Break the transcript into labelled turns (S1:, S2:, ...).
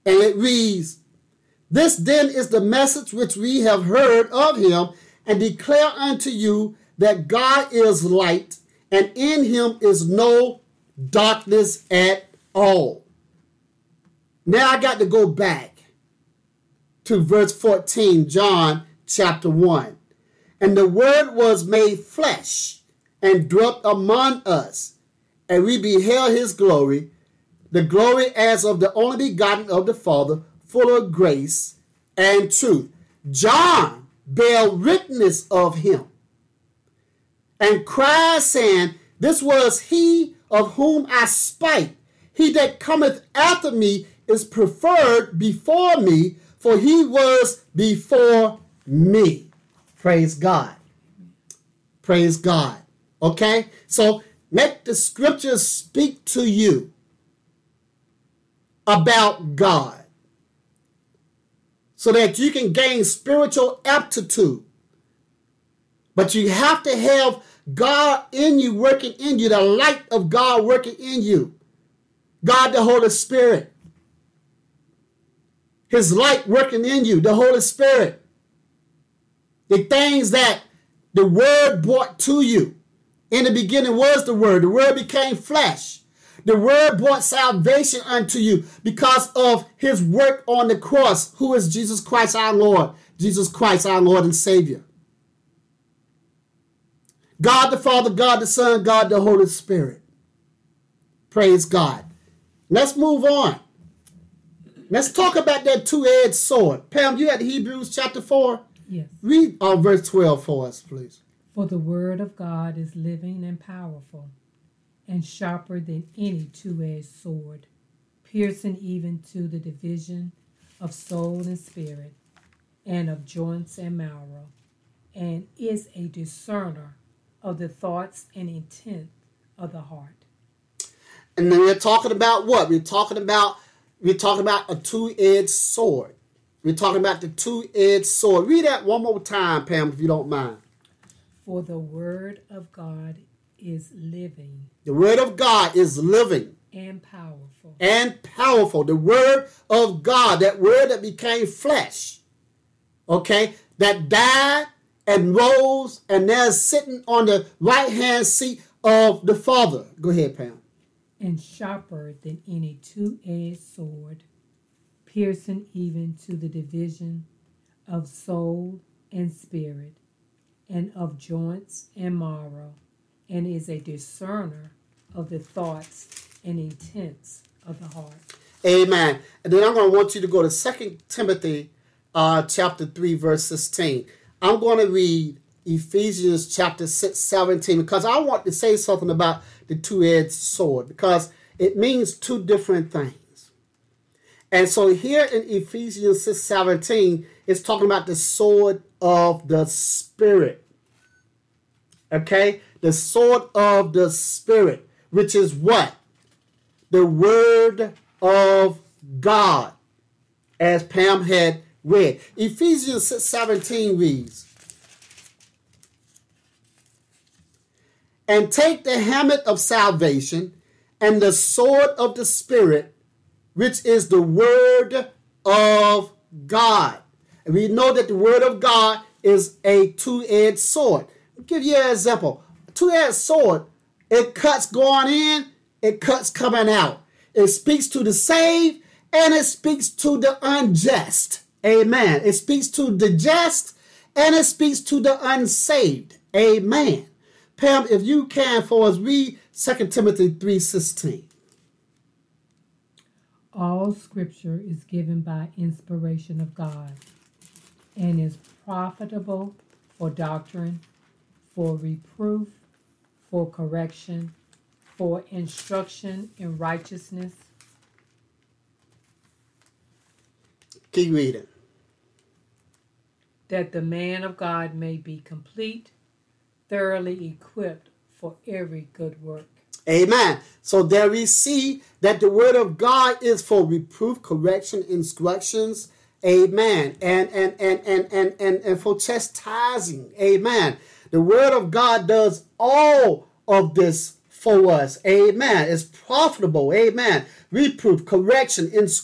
S1: And it reads, "This then is the message which we have heard of him, and declare unto you that God is light, and in him is no darkness at all." Now I got to go back to verse 14, John chapter 1. "And the Word was made flesh and dwelt among us, and we beheld his glory, the glory as of the only begotten of the Father, full of grace and truth." John bare witness of him and cried, saying, "This was he of whom I spake. He that cometh after me is preferred before me, for he was before me." Praise God. Praise God. Okay? So let the scriptures speak to you about God so that you can gain spiritual aptitude. But you have to have God in you, working in you, the light of God working in you. God, the Holy Spirit. His light working in you, the Holy Spirit. The things that the Word brought to you. In the beginning was the Word. The Word became flesh. The Word brought salvation unto you because of his work on the cross, who is Jesus Christ our Lord. Jesus Christ our Lord and Savior. God the Father, God the Son, God the Holy Spirit. Praise God. Let's move on. Let's talk about that two-edged sword. Pam, you had Hebrews chapter 4?
S2: Yes.
S1: Read verse 12 for us, please.
S2: "For the word of God is living and powerful, and sharper than any two-edged sword, piercing even to the division of soul and spirit, and of joints and marrow, and is a discerner of the thoughts and intent of the heart."
S1: And then we're talking about what? We're talking about a two-edged sword. We're talking about the two-edged sword. Read that one more time, Pam, if you don't mind.
S2: "For the word of God is living."
S1: The word of God is living.
S2: "And powerful."
S1: And powerful. The word of God, that word that became flesh. Okay? That died and rose and now is sitting on the right-hand seat of the Father. Go ahead, Pam.
S2: "And sharper than any two-edged sword, piercing even to the division of soul and spirit, and of joints and marrow, and is a discerner of the thoughts and intents of the heart."
S1: Amen. And then I'm going to want you to go to 2 Timothy chapter 3, verse 16. I'm going to read Ephesians chapter 6, 17, because I want to say something about the two-edged sword, because it means two different things. And so here in Ephesians 6, 17, it's talking about the sword of the Spirit. Okay? The sword of the Spirit, which is what? The Word of God, as Pam had read. Ephesians 6, 17 reads, "And take the helmet of salvation and the sword of the Spirit, which is the Word of God." And we know that the Word of God is a two-edged sword. I'll give you an example. A two-edged sword, it cuts going in, it cuts coming out. It speaks to the saved and it speaks to the unjust. Amen. It speaks to the just and it speaks to the unsaved. Amen. Pam, if you can for us, read 2 Timothy 3:16.
S2: "All scripture is given by inspiration of God, and is profitable for doctrine, for reproof, for correction, for instruction in righteousness."
S1: Keep reading.
S2: "That the man of God may be complete, thoroughly equipped for every good work."
S1: Amen. So there we see that the Word of God is for reproof, correction, instructions. Amen. And for chastising. Amen. The Word of God does all of this for us. Amen. It's profitable. Amen. Reproof, correction, instruction.